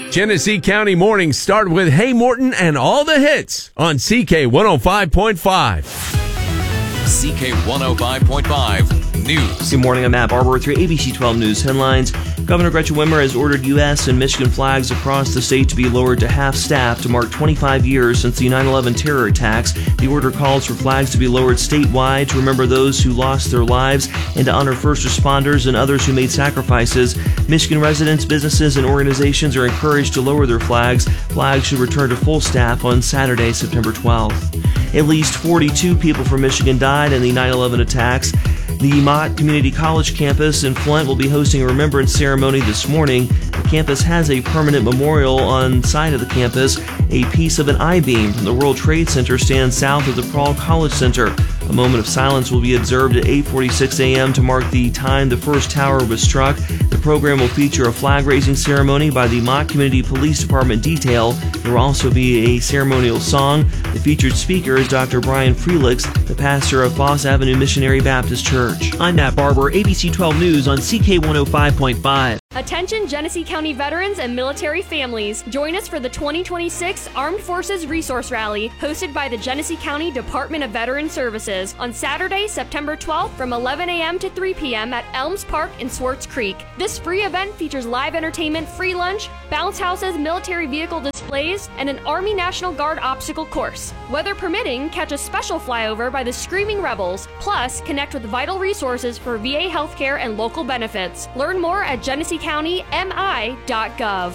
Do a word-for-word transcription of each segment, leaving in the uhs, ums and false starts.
Genesee County mornings start with Hey Morton and all the hits on C K one oh five point five. C K one oh five point five News. Good morning, I'm Matt Barber with your A B C twelve News headlines. Governor Gretchen Whitmer has ordered U S and Michigan flags across the state to be lowered to half-staff to mark twenty-five years since the nine eleven terror attacks. The order calls for flags to be lowered statewide to remember those who lost their lives and to honor first responders and others who made sacrifices. Michigan residents, businesses, and organizations are encouraged to lower their flags. Flags should return to full staff on Saturday, September twelfth. At least forty-two people from Michigan died in the nine eleven attacks. The Mott Community College campus in Flint will be hosting a remembrance ceremony this morning. The campus has a permanent memorial on site of the campus. A piece of an I-beam from the World Trade Center stands south of the Paul College Center. A moment of silence will be observed at eight forty-six a.m. to mark the time the first tower was struck. The program will feature a flag-raising ceremony by the Mott Community Police Department detail. There will also be a ceremonial song. The featured speaker is Doctor Brian Felix, the pastor of Foss Avenue Missionary Baptist Church. I'm Matt Barber, A B C twelve News on C K one oh five point five. Attention Genesee County veterans and military families. Join us for the twenty twenty-six Armed Forces Resource Rally hosted by the Genesee County Department of Veteran Services on Saturday, September twelfth from eleven a.m. to three p.m. at Elms Park in Swartz Creek. This free event features live entertainment, free lunch, bounce houses, military vehicle displays, and an Army National Guard obstacle course. Weather permitting, catch a special flyover by the Screaming Rebels, plus connect with vital resources for V A healthcare and local benefits. Learn more at Genesee County M I dot gov.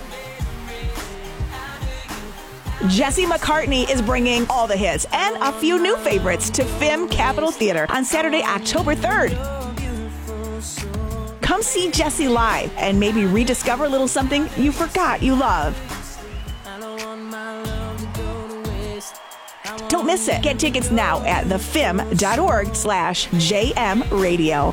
Jesse McCartney is bringing all the hits and a few new favorites to F I M Capitol Theater on Saturday, October third. Come see Jesse live and maybe rediscover a little something you forgot you love. Don't miss it. Get tickets now at thefim.org slash JM Radio.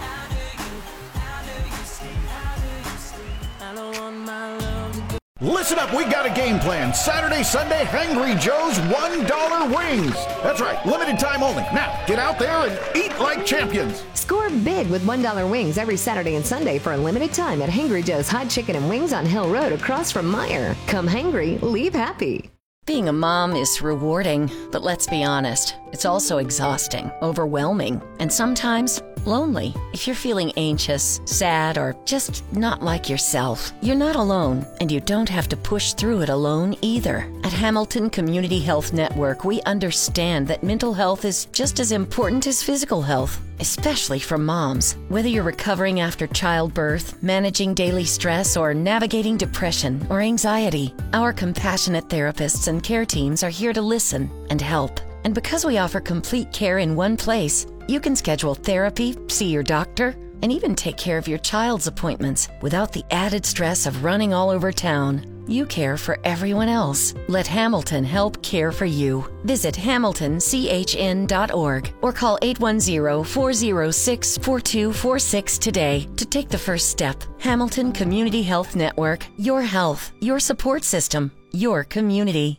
Listen up, we got a game plan. Saturday, Sunday, Hangry Joe's one dollar wings. That's right, limited time only. Now, get out there and eat like champions. Score big with one dollar wings every Saturday and Sunday for a limited time at Hangry Joe's Hot Chicken and Wings on Hill Road across from Meijer. Come hangry, leave happy. Being a mom is rewarding, but let's be honest, it's also exhausting, overwhelming, and sometimes lonely. If you're feeling anxious, sad, or just not like yourself, you're not alone, and you don't have to push through it alone either. At Hamilton Community Health Network, we understand that mental health is just as important as physical health, especially for moms. Whether you're recovering after childbirth, managing daily stress, or navigating depression or anxiety, our compassionate therapists and care teams are here to listen and help. And because we offer complete care in one place, you can schedule therapy, see your doctor, and even take care of your child's appointments without the added stress of running all over town. You care for everyone else. Let Hamilton help care for you. Visit hamilton c h n dot org or call eight one zero, four zero six, four two four six today to take the first step. Hamilton Community Health Network. Your health, your support system, your community.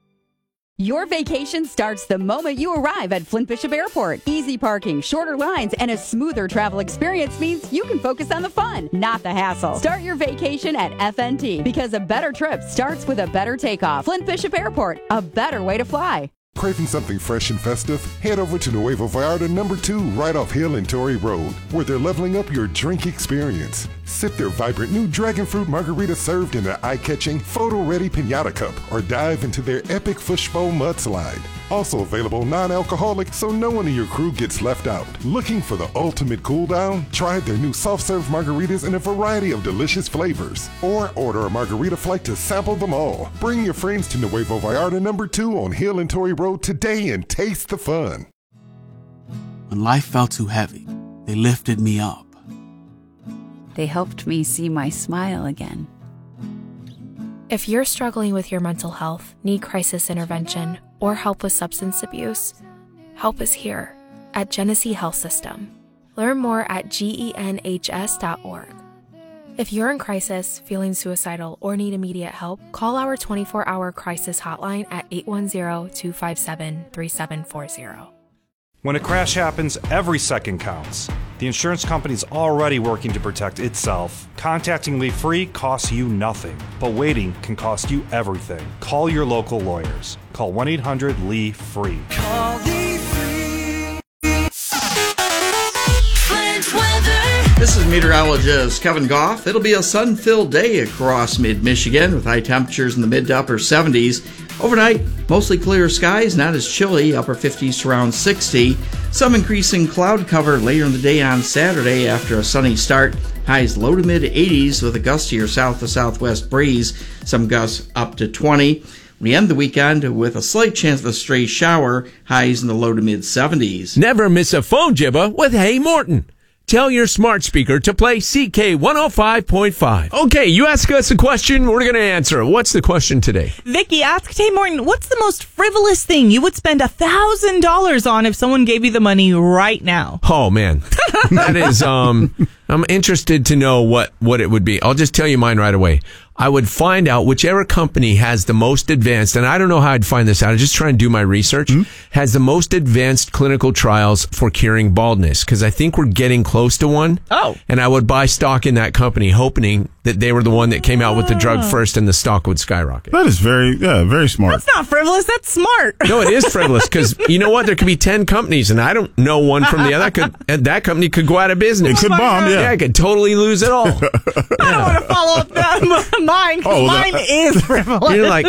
Your vacation starts the moment you arrive at Flint Bishop Airport. Easy parking, shorter lines, and a smoother travel experience means you can focus on the fun, not the hassle. Start your vacation at F N T because a better trip starts with a better takeoff. Flint Bishop Airport, a better way to fly. Craving something fresh and festive? Head over to Nuevo Vallarta number two right off Hill and Torrey Road, where they're leveling up your drink experience. Sip their vibrant new dragon fruit margarita served in an eye-catching, photo-ready piñata cup, or dive into their epic fishbowl mudslide. Also available non-alcoholic, so no one in your crew gets left out. Looking for the ultimate cool down? Try their new soft-serve margaritas in a variety of delicious flavors. Or order a margarita flight to sample them all. Bring your friends to Nuevo Vallarta number two on Hill and Torrey Road today and taste the fun. When life felt too heavy, they lifted me up. They helped me see my smile again. If you're struggling with your mental health, need crisis intervention, or help with substance abuse, help is here at Genesee Health System. Learn more at genhs dot org. If you're in crisis, feeling suicidal, or need immediate help, call our twenty-four hour crisis hotline at eight one zero, two five seven, three seven four zero. When a crash happens, every second counts. The insurance company's already working to protect itself. Contacting Lee Free costs you nothing, but waiting can cost you everything. Call your local lawyers. Call one eight hundred L E E F R E E. Call Lee Free. This is meteorologist Kevin Goff. It'll be a sun-filled day across mid-Michigan with high temperatures in the mid to upper seventies. Overnight, mostly clear skies, not as chilly, upper fifties to around sixty. Some increasing cloud cover later in the day on Saturday after a sunny start. Highs low to mid eighties with a gustier south to southwest breeze. Some gusts up to twenty. We end the weekend with a slight chance of a stray shower. Highs in the low to mid seventies. Never miss a phone jibba with Hey Morton. Tell your smart speaker to play C K one oh five point five. Okay, you ask us a question, we're going to answer it. What's the question today? Vicky asked, hey, Morton, what's the most frivolous thing you would spend one thousand dollars on if someone gave you the money right now? Oh, man. That is, um, I'm interested to know what, what it would be. I'll just tell you mine right away. I would find out whichever company has the most advanced, and I don't know how I'd find this out, I'm just trying to do my research, mm-hmm. has the most advanced clinical trials for curing baldness, because I think we're getting close to one. Oh. And I would buy stock in that company, hoping that they were the one that came out with the drug first and the stock would skyrocket. That is very, yeah, very smart. That's not frivolous, that's smart. No, it is frivolous, because you know what? There could be ten companies, and I don't know one from the other. Could, and that company could go out of business. It could oh bomb, God. yeah. Yeah, I could totally lose it all. I don't want to follow up that. Mine, oh, well, mine that, is frivolous. You're like,